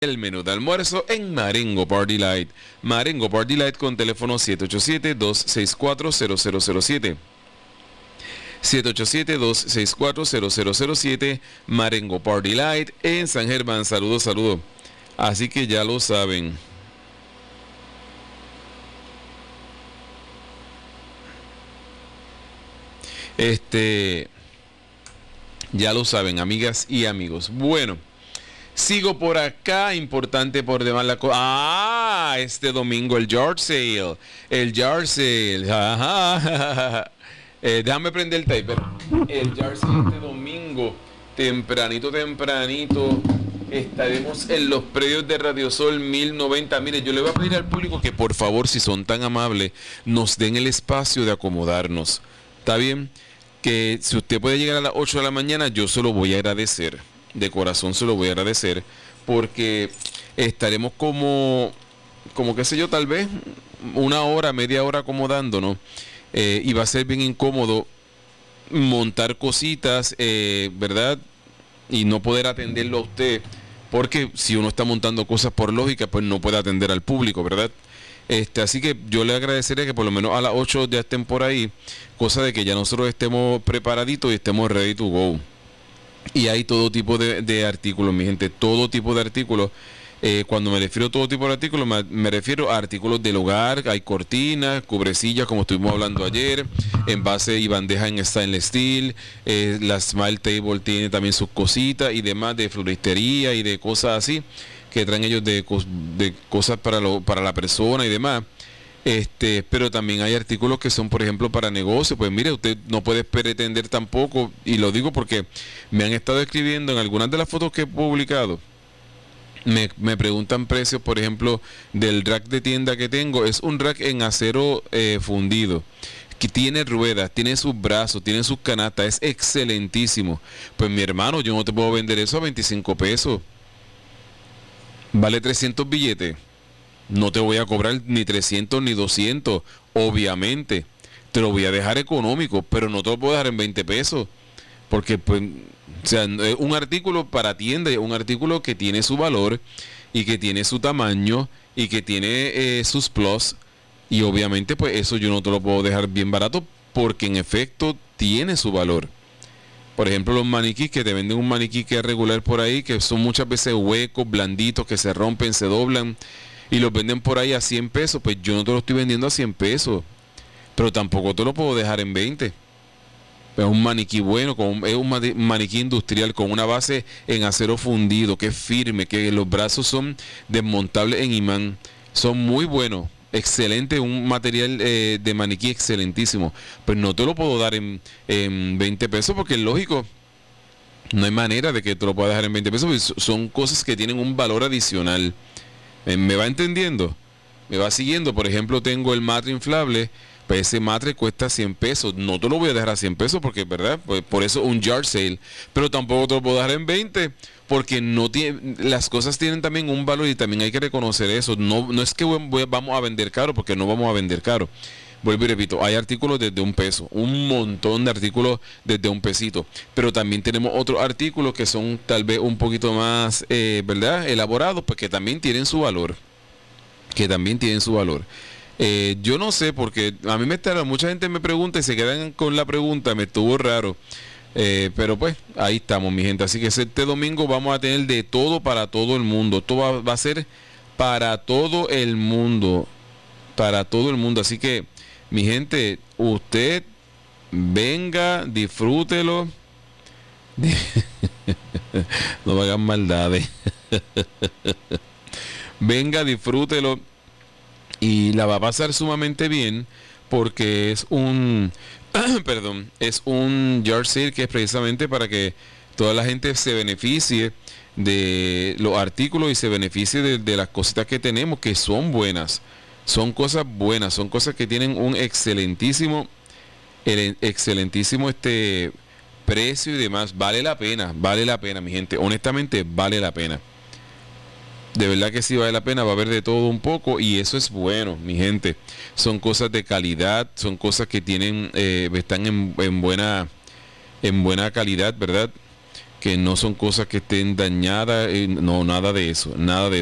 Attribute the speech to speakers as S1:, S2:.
S1: El menú de almuerzo en Marengo Party Light. Marengo Party Light con teléfono 787-264-0007. 787-264-0007. Marengo Party Light en San Germán. Saludos, saludos. Así que ya lo saben. Ya lo saben, amigas y amigos. Bueno. Sigo por acá, importante por demás la cosa. Este domingo el Yard Sale. El Yard Sale. Ajá. Déjame prender el tape. El Yard Sale este domingo, tempranito. Estaremos en los predios de Radiosol 1090. Mire, yo le voy a pedir al público que por favor, si son tan amables, nos den el espacio de acomodarnos. ¿Está bien? Que si usted puede llegar a las 8 de la mañana, yo se lo voy a agradecer. De corazón se lo voy a agradecer, porque estaremos como qué sé yo, tal vez una hora, media hora acomodándonos, y va a ser bien incómodo montar cositas, ¿verdad? Y no poder atenderlo a usted, porque si uno está montando cosas por lógica, pues no puede atender al público, ¿verdad? Así que yo le agradecería que por lo menos a las 8 ya estén por ahí, cosa de que ya nosotros estemos preparaditos y estemos ready to go. Y hay todo tipo de artículos, mi gente, todo tipo de artículos. Cuando me refiero a todo tipo de artículos, me refiero a artículos del hogar. Hay cortinas, cubrecillas, como estuvimos hablando ayer, envase y bandeja en stainless steel. La Smile Table tiene también sus cositas y demás de floristería y de cosas así, que traen ellos de cosas para la persona y demás. Pero también hay artículos que son, por ejemplo, para negocios. Pues mire, usted no puede pretender tampoco, y lo digo porque me han estado escribiendo en algunas de las fotos que he publicado. Me preguntan precios, por ejemplo, del rack de tienda que tengo. Es un rack en acero fundido, que tiene ruedas, tiene sus brazos, tiene sus canastas, es excelentísimo. Pues mi hermano, yo no te puedo vender eso a 25 pesos. Vale 300 billetes. No te voy a cobrar ni 300 ni 200, obviamente. Te lo voy a dejar económico, pero no te lo puedo dejar en 20 pesos. Porque, pues, o sea, es un artículo para tienda, un artículo que tiene su valor y que tiene su tamaño y que tiene sus plus. Y obviamente, pues, eso yo no te lo puedo dejar bien barato porque, en efecto, tiene su valor. Por ejemplo, los maniquís, que te venden un maniquí que es regular por ahí, que son muchas veces huecos, blanditos, que se rompen, se doblan, y los venden por ahí a 100 pesos, pues yo no te lo estoy vendiendo a 100 pesos, pero tampoco te lo puedo dejar en 20. Es un maniquí bueno, es un maniquí industrial con una base en acero fundido, que es firme, que los brazos son desmontables en imán, son muy buenos, excelente, un material de maniquí excelentísimo, pues no te lo puedo dar en 20 pesos, porque es lógico, no hay manera de que te lo pueda dejar en 20 pesos, porque son cosas que tienen un valor adicional. ¿Me va entendiendo? ¿Me va siguiendo? Por ejemplo, tengo el matre inflable, pues ese matre cuesta 100 pesos. No te lo voy a dejar a 100 pesos porque, ¿verdad? Pues por eso un yard sale. Pero tampoco te lo puedo dejar en 20 porque no tiene, las cosas tienen también un valor y también hay que reconocer eso. No es que vamos a vender caro, porque no vamos a vender caro. Vuelvo y repito, hay artículos desde un peso, un montón de artículos desde un pesito, pero también tenemos otros artículos que son tal vez un poquito más, ¿verdad?, elaborados, pues que también tienen su valor, yo no sé, porque a mí mucha gente me pregunta y se quedan con la pregunta, me estuvo raro, pero pues ahí estamos, mi gente. Así que este domingo vamos a tener de todo para todo el mundo, todo va a ser para todo el mundo, así que mi gente, usted venga, disfrútelo. No me hagan maldades. Venga, disfrútelo. Y la va a pasar sumamente bien, porque es un perdón, es un yard sale que es precisamente para que toda la gente se beneficie de los artículos y se beneficie de las cositas que tenemos, que son buenas. Son cosas buenas, son cosas que tienen un excelentísimo precio y demás. Vale la pena, mi gente. Honestamente, vale la pena. De verdad que sí vale la pena, va a haber de todo un poco y eso es bueno, mi gente. Son cosas de calidad, son cosas que tienen, están en buena calidad, ¿verdad? que no son cosas que estén dañadas, no, nada de eso, nada de